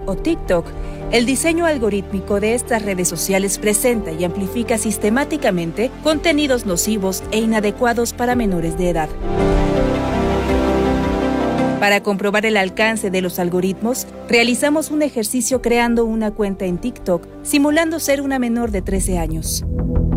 o TikTok, el diseño algorítmico de estas redes sociales presenta y amplifica sistemáticamente contenidos nocivos e inadecuados para menores de edad. Para comprobar el alcance de los algoritmos, realizamos un ejercicio creando una cuenta en TikTok, simulando ser una menor de 13 años.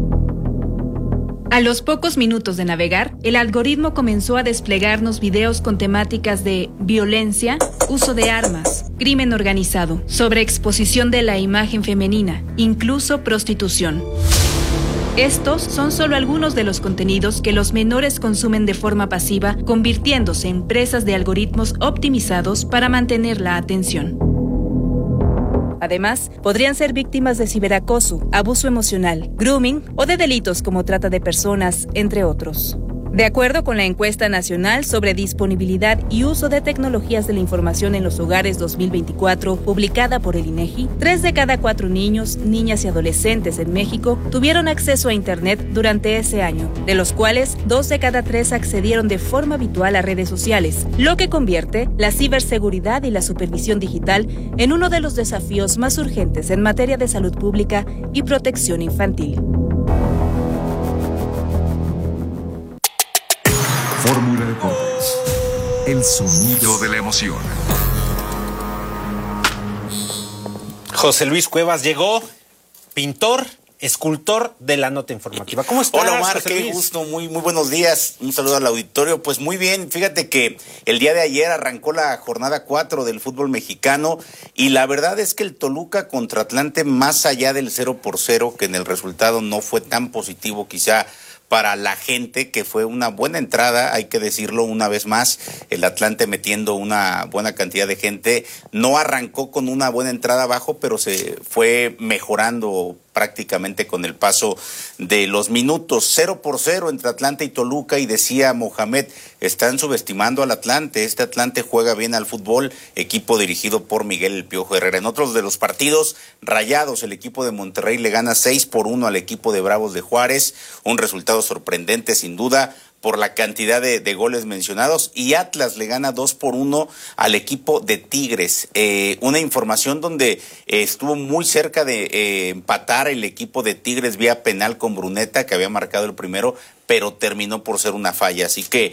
A los pocos minutos de navegar, el algoritmo comenzó a desplegarnos videos con temáticas de violencia, uso de armas, crimen organizado, sobreexposición de la imagen femenina, incluso prostitución. Estos son solo algunos de los contenidos que los menores consumen de forma pasiva, convirtiéndose en presas de algoritmos optimizados para mantener la atención. Además, podrían ser víctimas de ciberacoso, abuso emocional, grooming o de delitos como trata de personas, entre otros. De acuerdo con la encuesta nacional sobre disponibilidad y uso de tecnologías de la información en los hogares 2024, publicada por el INEGI, 3 de cada 4 niños, niñas y adolescentes en México tuvieron acceso a Internet durante ese año, de los cuales 2 de cada 3 accedieron de forma habitual a redes sociales, lo que convierte la ciberseguridad y la supervisión digital en uno de los desafíos más urgentes en materia de salud pública y protección infantil. Fórmula Deportes, el sonido de la emoción. José Luis Cuevas llegó, pintor, escultor de la nota informativa. ¿Cómo estás? Hola Omar, qué gusto, muy buenos días. Un saludo al auditorio. Pues muy bien, fíjate que el día de ayer arrancó la jornada 4 del fútbol mexicano y la verdad es que el Toluca contra Atlante, más allá del 0-0, que en el resultado no fue tan positivo quizá para la gente, que fue una buena entrada, hay que decirlo una vez más, el Atlante metiendo una buena cantidad de gente, no arrancó con una buena entrada abajo, pero se fue mejorando prácticamente con el paso de los minutos. 0-0 entre Atlante y Toluca, y decía Mohamed, están subestimando al Atlante, este Atlante juega bien al fútbol, equipo dirigido por Miguel El Piojo Herrera. En otros de los partidos, Rayados, el equipo de Monterrey le gana 6-1 al equipo de Bravos de Juárez, un resultado sorprendente sin duda por la cantidad de goles mencionados, y Atlas le gana 2-1 al equipo de Tigres. Una información donde estuvo muy cerca de empatar el equipo de Tigres vía penal con Bruneta, que había marcado el primero, pero terminó por ser una falla. Así que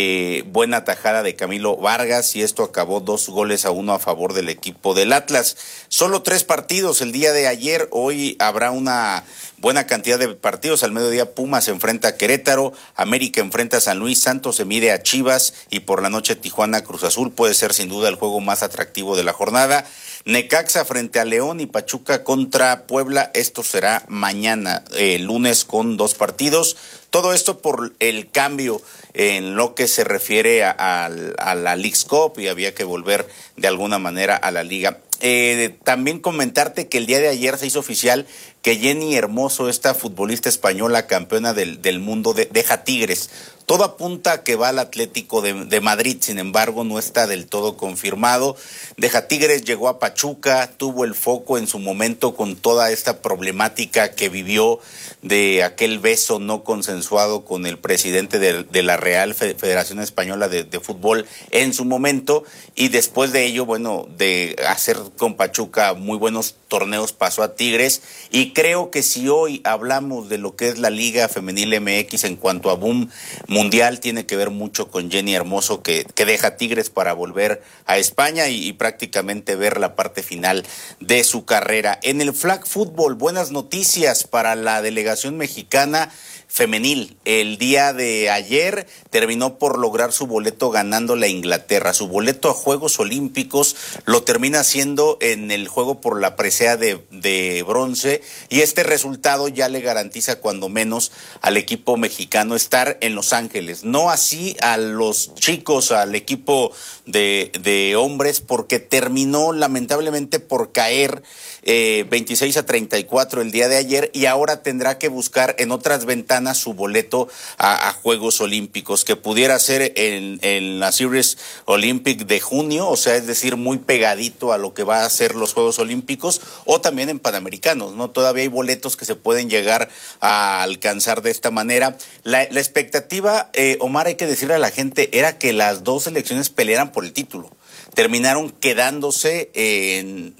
buena tajada de Camilo Vargas, y esto acabó 2-1 a favor del equipo del Atlas. Solo 3 partidos el día de ayer. Hoy habrá una buena cantidad de partidos. Al mediodía Pumas se enfrenta a Querétaro, América enfrenta a San Luis, Santos se mide a Chivas, y por la noche Tijuana Cruz Azul. Puede ser sin duda el juego más atractivo de la jornada. Necaxa frente a León y Pachuca contra Puebla. Esto será mañana, lunes, con 2 partidos. Todo esto por el cambio en lo que se refiere a la Leagues Cup, y había que volver de alguna manera a la liga. También comentarte que el día de ayer se hizo oficial que Jenny Hermoso, esta futbolista española campeona del mundo, deja Tigres. Todo apunta a que va al Atlético de Madrid, sin embargo no está del todo confirmado. Deja Tigres, llegó a Pachuca, tuvo el foco en su momento con toda esta problemática que vivió de aquel beso no consensuado con el presidente de la Real Federación Española de Fútbol en su momento, y después de ello, bueno, de hacer con Pachuca muy buenos torneos, pasó a Tigres. Y creo que si hoy hablamos de lo que es la Liga Femenil MX en cuanto a boom mundial, tiene que ver mucho con Jenny Hermoso, que deja Tigres para volver a España y prácticamente ver la parte final de su carrera. En el flag football, buenas noticias para la delegación mexicana femenil. El día de ayer terminó por lograr su boleto ganando la Inglaterra. Su boleto a Juegos Olímpicos lo termina haciendo en el juego por la presea de bronce, y este resultado ya le garantiza cuando menos al equipo mexicano estar en Los Ángeles. No así a los chicos, al equipo de hombres, porque terminó lamentablemente por caer 26-34 el día de ayer, y ahora tendrá que buscar en otras ventanas su boleto a Juegos Olímpicos, que pudiera ser en la Series Olympic de junio, o sea, es decir, muy pegadito a lo que va a ser los Juegos Olímpicos, o también en Panamericanos, ¿no? Todavía hay boletos que se pueden llegar a alcanzar de esta manera. La expectativa, Omar, hay que decirle a la gente, era que las dos selecciones pelearan por el título. Terminaron quedándose en